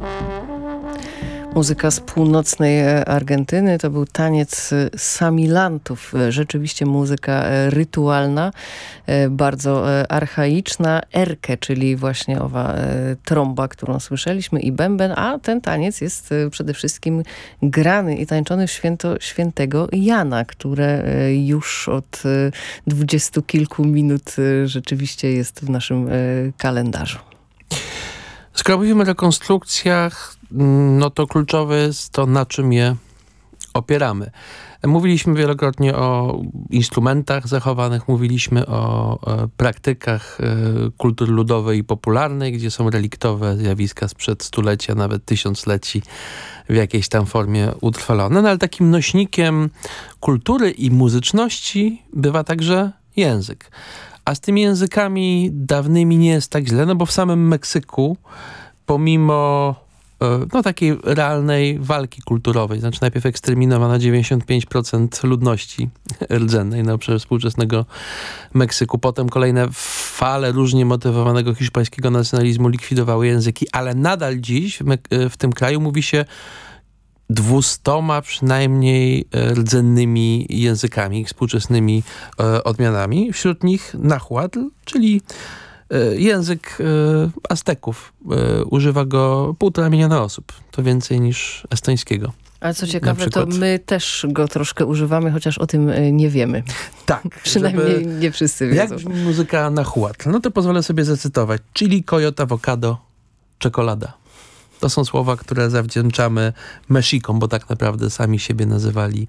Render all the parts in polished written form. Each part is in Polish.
Muzyka z północnej Argentyny to był taniec samilantów. Rzeczywiście muzyka rytualna, bardzo archaiczna. Erkę, czyli właśnie owa trąba, którą słyszeliśmy, i bęben, a ten taniec jest przede wszystkim grany i tańczony w święto świętego Jana, które już od 20 kilku minut rzeczywiście jest w naszym kalendarzu. Skoro mówimy o rekonstrukcjach, no to kluczowe jest to, na czym je opieramy. Mówiliśmy wielokrotnie o instrumentach zachowanych, mówiliśmy o praktykach kultury ludowej i popularnej, gdzie są reliktowe zjawiska sprzed stulecia, nawet tysiącleci w jakiejś tam formie utrwalone. No, ale takim nośnikiem kultury i muzyczności bywa także język. A z tymi językami dawnymi nie jest tak źle, no bo w samym Meksyku, pomimo takiej realnej walki kulturowej, znaczy najpierw eksterminowano 95% ludności rdzennej na obszarze współczesnego Meksyku, potem kolejne fale różnie motywowanego hiszpańskiego nacjonalizmu likwidowały języki, ale nadal dziś w tym kraju mówi się 200 przynajmniej rdzennymi językami, ich współczesnymi odmianami. Wśród nich nahuatl, czyli język Azteków. Używa go 1,5 miliona osób. To więcej niż estońskiego. Ale co ciekawe, to my też go troszkę używamy, chociaż o tym nie wiemy. Tak. Przynajmniej nie wszyscy wiedzą. Jak brzmi muzyka nahuatl? No to pozwolę sobie zacytować. Chili, coyota, avocado, czekolada. To są słowa, które zawdzięczamy Mexikom, bo tak naprawdę sami siebie nazywali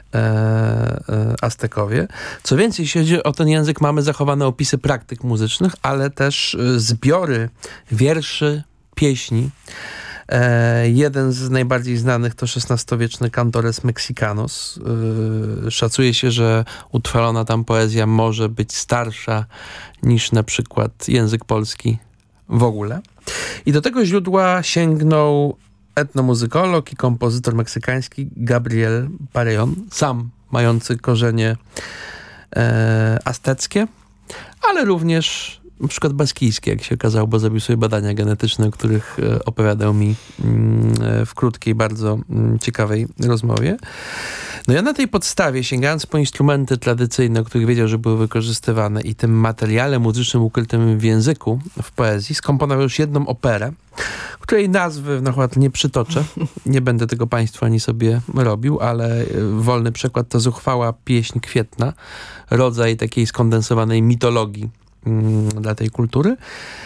Aztekowie. Co więcej, jeśli chodzi o ten język, mamy zachowane opisy praktyk muzycznych, ale też zbiory wierszy, pieśni. Jeden z najbardziej znanych to XVI-wieczny Cantores Mexicanos. Szacuje się, że utrwalona tam poezja może być starsza niż na przykład język polski w ogóle. I do tego źródła sięgnął etnomuzykolog i kompozytor meksykański Gabriel Parejon, sam mający korzenie azteckie, ale również na przykład baskijskie, jak się okazało, bo zrobił sobie badania genetyczne, o których opowiadał mi w krótkiej, bardzo ciekawej rozmowie. No ja na tej podstawie, sięgając po instrumenty tradycyjne, o których wiedział, że były wykorzystywane, i tym materiale muzycznym ukrytym w języku, w poezji, skomponował już jedną operę, której nazwy na przykład nie przytoczę. Nie będę tego państwu ani sobie robił, ale wolny przykład to zuchwała pieśń kwietna, rodzaj takiej skondensowanej mitologii dla tej kultury.